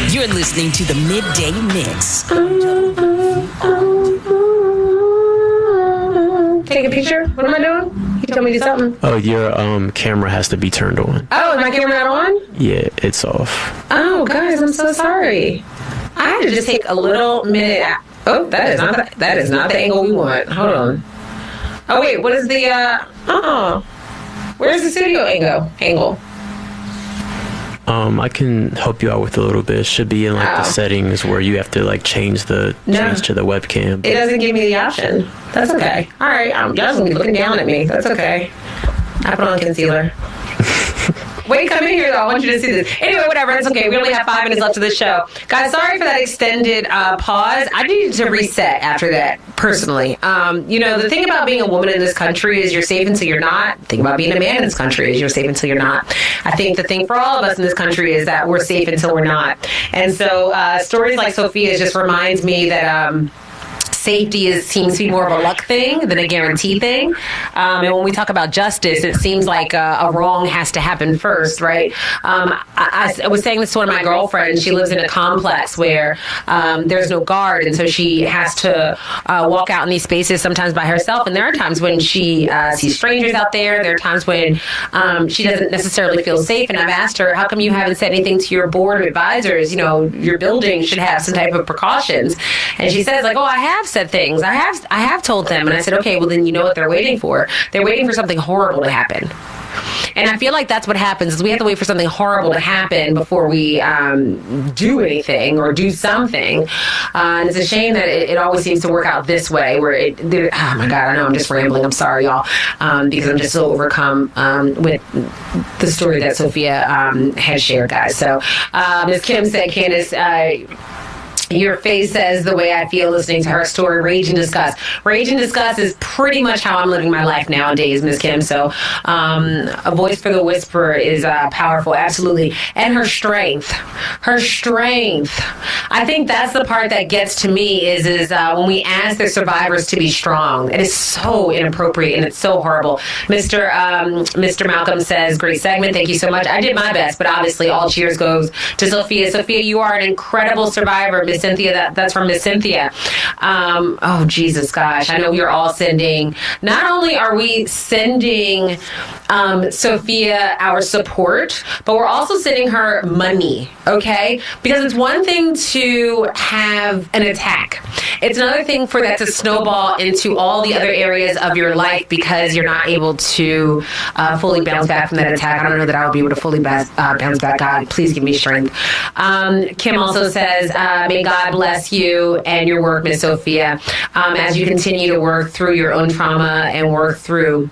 You're listening to the Midday Mix. Take a picture? What am I doing? You told me to do something. Oh, your camera has to be turned on. Oh, is my camera not on? Yeah, it's off. Oh, guys, I'm so sorry. I had to just take a little minute. Oh, that is not the angle we want. Hold on. Oh, wait, what is the, where's the studio angle? I can help you out with a little bit. It should be in the settings where you have to change to the webcam. It doesn't give me the option. That's okay. All right, y'all gonna be looking down at me. That's okay. I put on concealer. Wait, come in here, though. I want you to see this. Anyway, whatever. It's okay. We only have 5 minutes left of the show. Guys, sorry for that extended pause. I needed to reset after that, personally. The thing about being a woman in this country is you're safe until you're not. The thing about being a man in this country is you're safe until you're not. I think the thing for all of us in this country is that we're safe until we're not. And so stories like Sophia's just reminds me that... safety seems to be more of a luck thing than a guarantee thing. And when we talk about justice, it seems like a wrong has to happen first, right? I was saying this to one of my girlfriends. She lives in a complex where there's no guard, and so she has to walk out in these spaces sometimes by herself. And there are times when she sees strangers out there. There are times when she doesn't necessarily feel safe. And I've asked her, how come you haven't said anything to your board of advisors? Your building should have some type of precautions. And she says, I have said things. I have told them. And I said, okay, well then you know what they're waiting for. They're waiting for something horrible to happen. And I feel like that's what happens is we have to wait for something horrible to happen before we do anything or do something. And it's a shame that it always seems to work out this way where oh my God, I know I'm just rambling. I'm sorry, y'all, because I'm just so overcome with the story that Sophia has shared, guys. So Ms. Kim said, Candace, your face says the way I feel listening to her story. Rage and disgust. Rage and disgust is pretty much how I'm living my life nowadays, Ms. Kim. So a voice for the whisperer is powerful, absolutely. And her strength. Her strength. I think that's the part that gets to me is when we ask the survivors to be strong. It is so inappropriate and it's so horrible. Mr. Malcolm says, great segment. Thank you so much. I did my best, but obviously all cheers goes to Sophia. Sophia, you are an incredible survivor, Ms. Cynthia. That's from Miss Cynthia. Oh, Jesus, gosh. I know we're all sending. Not only are we sending Sophia our support, but we're also sending her money, okay? Because it's one thing to have an attack. It's another thing for that to snowball into all the other areas of your life because you're not able to fully bounce back from that attack. I don't know that I will be able to fully bounce back. God, please give me strength. Kim also says, may God bless you and your work, Miss Sophia, as you continue to work through your own trauma and work through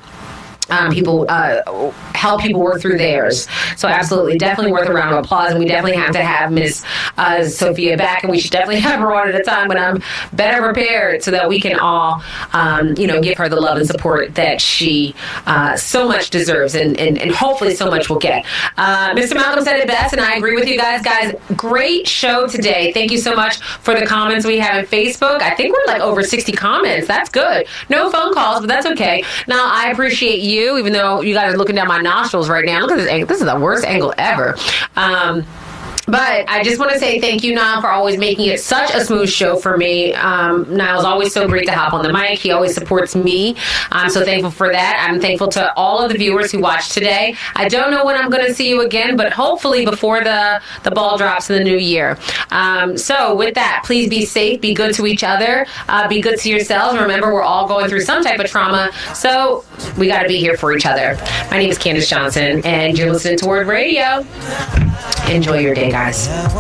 help people work through theirs. So absolutely, definitely worth a round of applause. And we definitely have to have Miss Sophia back, and we should definitely have her on at a time when I'm better prepared so that we can all, give her the love and support that she so much deserves and hopefully so much will get. Mr. Malcolm said it best, and I agree with you guys. Guys, great show today. Thank you so much for the comments we have on Facebook. I think we're over 60 comments. That's good. No phone calls, but that's okay. Now, I appreciate you. Even though you guys are looking down my nostrils right now. Look at this angle. This is the worst angle ever. But I just want to say thank you, Niall, for always making it such a smooth show for me. Niall's always so great to hop on the mic. He always supports me. I'm so thankful for that. I'm thankful to all of the viewers who watched today. I don't know when I'm going to see you again, but hopefully before the ball drops in the new year. So with that, please be safe, be good to each other, be good to yourselves. Remember, we're all going through some type of trauma, so we got to be here for each other. My name is Candace Johnson, and you're listening to Word Radio. Enjoy your day, guys.